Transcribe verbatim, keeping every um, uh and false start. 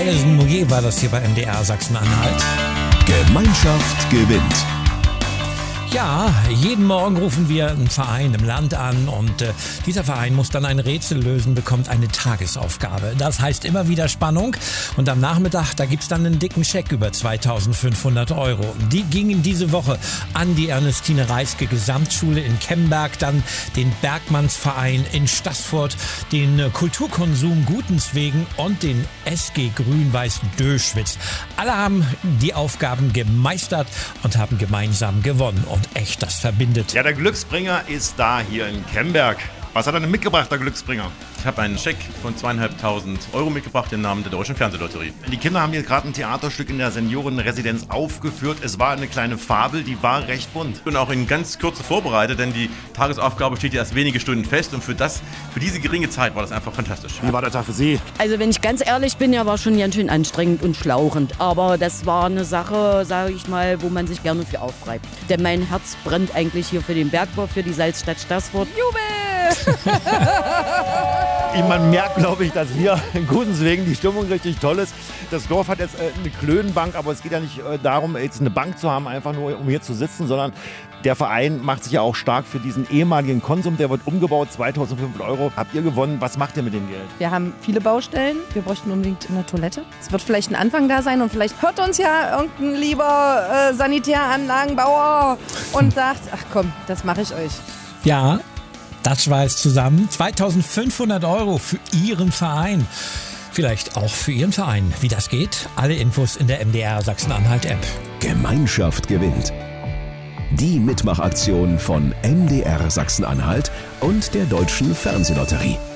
Alison Moyer war das hier bei M D R Sachsen-Anhalt. Gemeinschaft gewinnt. Ja, jeden Morgen rufen wir einen Verein im Land an und äh, dieser Verein muss dann ein Rätsel lösen, bekommt eine Tagesaufgabe. Das heißt immer wieder Spannung und am Nachmittag, da gibt's dann einen dicken Scheck über zweitausendfünfhundert Euro. Die gingen diese Woche an die Ernestine Reiske Gesamtschule in Kemberg, dann den Bergmannsverein in Staßfurt, den äh, Kulturkonsum Gutenswegen und den S G Grün-Weiß Döschwitz. Alle haben die Aufgaben gemeistert und haben gemeinsam gewonnen. Und echt, das verbindet. Ja, der Glücksbringer ist da hier in Kemberg. Was hat er denn mitgebracht, der Glücksbringer? Ich habe einen Scheck von zweieinhalbtausend Euro mitgebracht im Namen der Deutschen Fernsehlotterie. Die Kinder haben hier gerade ein Theaterstück in der Seniorenresidenz aufgeführt. Es war eine kleine Fabel, die war recht bunt. Ich bin auch in ganz Kürze vorbereitet, denn die Tagesaufgabe steht ja erst wenige Stunden fest. Und für, das, für diese geringe Zeit war das einfach fantastisch. Wie war der Tag für Sie? Also wenn ich ganz ehrlich bin, ja, war schon ganz schön anstrengend und schlauchend. Aber das war eine Sache, sage ich mal, wo man sich gerne für aufreibt. Denn mein Herz brennt eigentlich hier für den Bergbau, für die Salzstadt Staßfurt. Jubel! Man merkt, glaube ich, dass hier in Gutenswegen die Stimmung richtig toll ist. Das Dorf hat jetzt äh, eine Klönbank, aber es geht ja nicht äh, darum, jetzt eine Bank zu haben, einfach nur um hier zu sitzen, sondern der Verein macht sich ja auch stark für diesen ehemaligen Konsum. Der wird umgebaut, zweitausendfünfhundert Euro habt ihr gewonnen. Was macht ihr mit dem Geld? Wir haben viele Baustellen. Wir bräuchten unbedingt eine Toilette. Es wird vielleicht ein Anfang da sein und vielleicht hört uns ja irgendein lieber äh, Sanitäranlagenbauer und sagt, ach komm, das mache ich euch. Ja, das schweißt zusammen. zweitausendfünfhundert Euro für Ihren Verein. Vielleicht auch für Ihren Verein. Wie das geht? Alle Infos in der M D R Sachsen-Anhalt-App. Gemeinschaft gewinnt. Die Mitmachaktion von M D R Sachsen-Anhalt und der Deutschen Fernsehlotterie.